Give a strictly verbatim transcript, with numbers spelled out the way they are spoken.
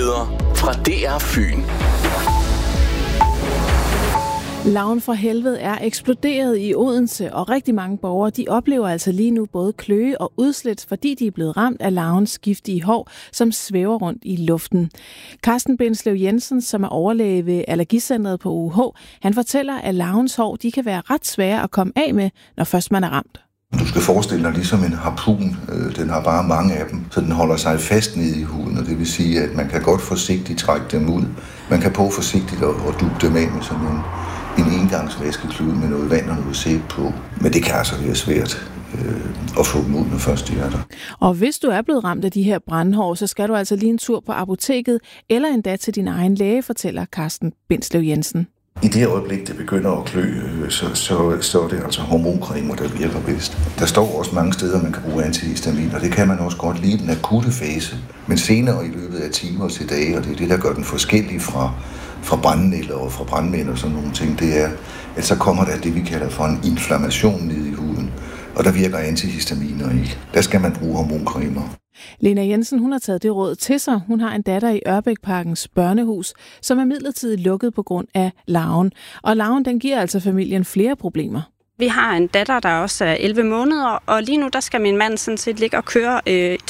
Nyheder fra D R Fyn. Larven fra helvede er eksploderet i Odense, og rigtig mange borgere de oplever altså lige nu både kløe og udslæt, fordi de er blevet ramt af larvens giftige hår, som svæver rundt i luften. Carsten Bindslev Jensen, som er overlæge ved Allergicentret på U H, han fortæller, at larvens hår de kan være ret svære at komme af med, når først man er ramt. Du skal forestille dig ligesom en harpun. Den har bare mange af dem, så den holder sig fast nede i huden, og det vil sige, at man kan godt forsigtigt trække dem ud. Man kan prøve forsigtigt at dupe dem af med sådan en, en engangsvaskeklud med noget vand og noget sæbe på. Men det kan altså være svært øh, at få dem ud, når først de er der. Og hvis du er blevet ramt af de her brandhår, så skal du altså lige en tur på apoteket, eller endda til din egen læge, fortæller Carsten Bindslev Jensen. I det øjeblik, det begynder at klø, så, så, så er det altså hormoncremer, der virker bedst. Der står også mange steder, man kan bruge antihistamin, og det kan man også godt lige i den akutte fase. Men senere i løbet af timer til dage, og det er det, der gør den forskellig fra, fra brandnælder og fra brandmænd og sådan nogle ting, det er, at så kommer der det, vi kalder for en inflammation ned i huden. Og der virker antihistaminer ikke. Der skal man bruge hormoncremer. Lena Jensen, hun har taget det råd til sig. Hun har en datter i Ørbækparkens børnehus, som er midlertidigt lukket på grund af larven. Og larven, den giver altså familien flere problemer. Vi har en datter, der også er elleve måneder, og lige nu der skal min mand sådan set ligge og køre øh,